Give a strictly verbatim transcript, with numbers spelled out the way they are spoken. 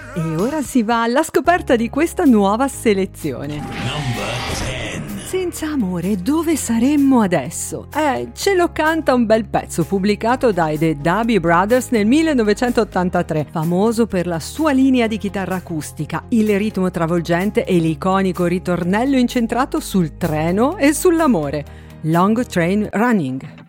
E ora si va alla scoperta di questa nuova selezione. Senza amore, dove saremmo adesso? Eh, ce lo canta un bel pezzo pubblicato dai The Doobie Brothers nel millenovecentottantatré, famoso per la sua linea di chitarra acustica, il ritmo travolgente e l'iconico ritornello incentrato sul treno e sull'amore. Long Train Running.